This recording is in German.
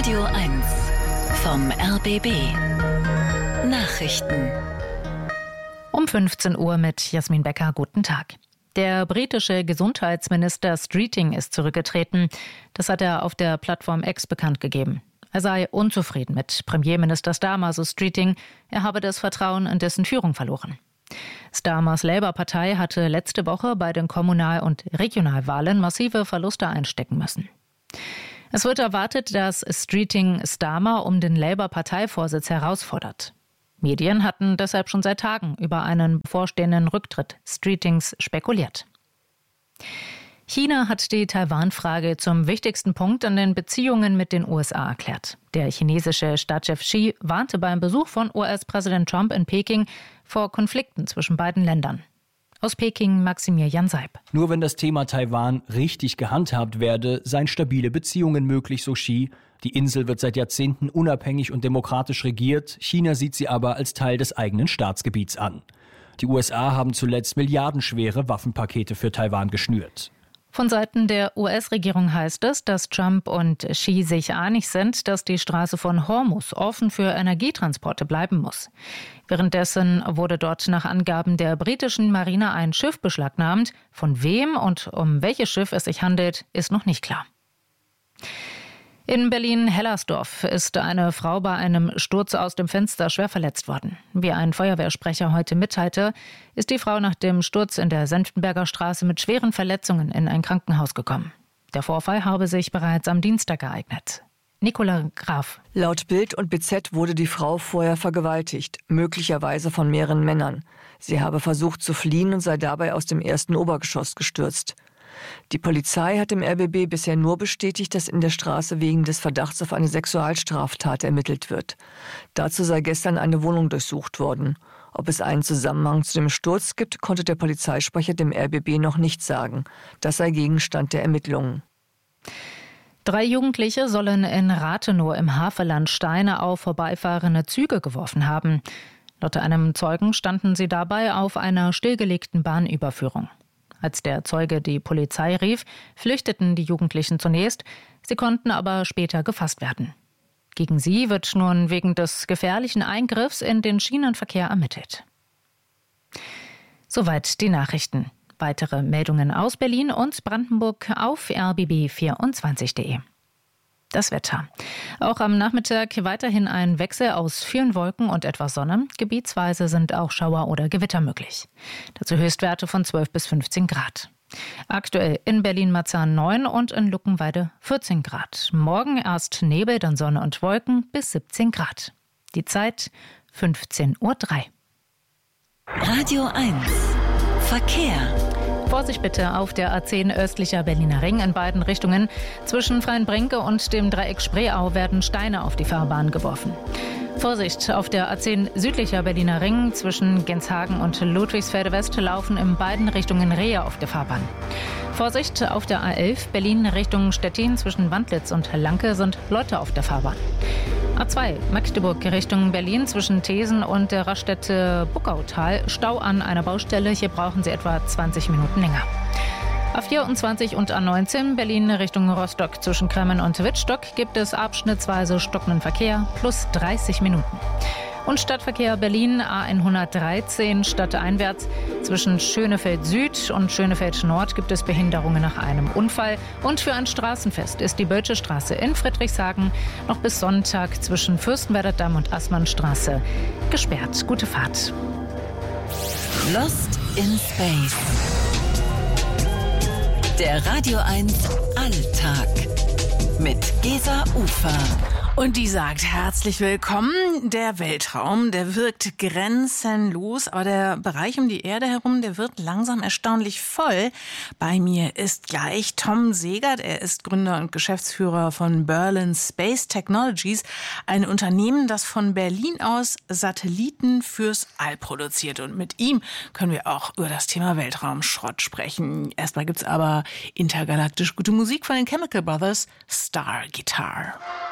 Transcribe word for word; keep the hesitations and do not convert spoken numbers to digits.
Radio eins vom R B B. Nachrichten. Um fünfzehn Uhr mit Jasmin Becker. Guten Tag. Der britische Gesundheitsminister Streeting ist zurückgetreten. Das hat er auf der Plattform X bekannt gegeben. Er sei unzufrieden mit Premierminister Starmer, so Streeting. Er habe das Vertrauen in dessen Führung verloren. Starmers Labour-Partei hatte letzte Woche bei den Kommunal- und Regionalwahlen massive Verluste einstecken müssen. Es wird erwartet, dass Streeting Starmer um den Labour-Parteivorsitz herausfordert. Medien hatten deshalb schon seit Tagen über einen bevorstehenden Rücktritt Streetings spekuliert. China hat die Taiwan-Frage zum wichtigsten Punkt in den Beziehungen mit den U S A erklärt. Der chinesische Staatschef Xi warnte beim Besuch von U S-Präsident Trump in Peking vor Konflikten zwischen beiden Ländern. Aus Peking Maximilian Seib. Nur wenn das Thema Taiwan richtig gehandhabt werde, seien stabile Beziehungen möglich, so Xi. Die Insel wird seit Jahrzehnten unabhängig und demokratisch regiert. China sieht sie aber als Teil des eigenen Staatsgebiets an. Die U S A haben zuletzt milliardenschwere Waffenpakete für Taiwan geschnürt. Von Seiten der U S-Regierung heißt es, dass Trump und Xi sich einig sind, dass die Straße von Hormuz offen für Energietransporte bleiben muss. Währenddessen wurde dort nach Angaben der britischen Marine ein Schiff beschlagnahmt. Von wem und um welches Schiff es sich handelt, ist noch nicht klar. In Berlin-Hellersdorf ist eine Frau bei einem Sturz aus dem Fenster schwer verletzt worden. Wie ein Feuerwehrsprecher heute mitteilte, ist die Frau nach dem Sturz in der Senftenberger Straße mit schweren Verletzungen in ein Krankenhaus gekommen. Der Vorfall habe sich bereits am Dienstag ereignet. Nicola Graf. Laut Bild und B Z wurde die Frau vorher vergewaltigt, möglicherweise von mehreren Männern. Sie habe versucht zu fliehen und sei dabei aus dem ersten Obergeschoss gestürzt. Die Polizei hat dem R B B bisher nur bestätigt, dass in der Straße wegen des Verdachts auf eine Sexualstraftat ermittelt wird. Dazu sei gestern eine Wohnung durchsucht worden. Ob es einen Zusammenhang zu dem Sturz gibt, konnte der Polizeisprecher dem R B B noch nicht sagen. Das sei Gegenstand der Ermittlungen. Drei Jugendliche sollen in Rathenow im Havelland Steine auf vorbeifahrende Züge geworfen haben. Laut einem Zeugen standen sie dabei auf einer stillgelegten Bahnüberführung. Als der Zeuge die Polizei rief, flüchteten die Jugendlichen zunächst. Sie konnten aber später gefasst werden. Gegen sie wird nun wegen des gefährlichen Eingriffs in den Schienenverkehr ermittelt. Soweit die Nachrichten. Weitere Meldungen aus Berlin und Brandenburg auf r b b vierundzwanzig punkt de. Das Wetter. Auch am Nachmittag weiterhin ein Wechsel aus vielen Wolken und etwas Sonne. Gebietsweise sind auch Schauer oder Gewitter möglich. Dazu Höchstwerte von zwölf bis fünfzehn Grad. Aktuell in Berlin-Marzahn neun und in Luckenwalde vierzehn Grad. Morgen erst Nebel, dann Sonne und Wolken bis siebzehn Grad. Die Zeit fünfzehn Uhr drei. Radio eins Verkehr. Vorsicht bitte auf der A zehn östlicher Berliner Ring in beiden Richtungen. Zwischen Freienbrinke und dem Dreieck Spreeau werden Steine auf die Fahrbahn geworfen. Vorsicht auf der A zehn südlicher Berliner Ring zwischen Genshagen und Ludwigsfelde West laufen in beiden Richtungen Rehe auf der Fahrbahn. Vorsicht auf der A elf Berlin Richtung Stettin zwischen Wandlitz und Lanke sind Leute auf der Fahrbahn. A zwei Magdeburg Richtung Berlin zwischen Thesen und der Raststätte Buckautal Stau an einer Baustelle. Hier brauchen Sie etwa zwanzig Minuten länger. A vierundzwanzig und A neunzehn Berlin Richtung Rostock zwischen Kremmen und Wittstock gibt es abschnittsweise stockenden Verkehr plus dreißig Minuten. Und Stadtverkehr Berlin A hundertdreizehn stadteinwärts zwischen Schönefeld Süd und Schönefeld Nord gibt es Behinderungen nach einem Unfall. Und für ein Straßenfest ist die Bölsche Straße in Friedrichshagen noch bis Sonntag zwischen Fürstenwerder Damm und Assmannstraße gesperrt. Gute Fahrt. Lost in Space. Der Radio eins Alltag mit Gesa Ufer. Und die sagt, herzlich willkommen. Der Weltraum, der wirkt grenzenlos, aber der Bereich um die Erde herum, der wird langsam erstaunlich voll. Bei mir ist gleich Tom Segert. Er ist Gründer und Geschäftsführer von Berlin Space Technologies, ein Unternehmen, das von Berlin aus Satelliten fürs All produziert. Und mit ihm können wir auch über das Thema Weltraumschrott sprechen. Erstmal gibt's aber intergalaktisch gute Musik von den Chemical Brothers, Star Guitar.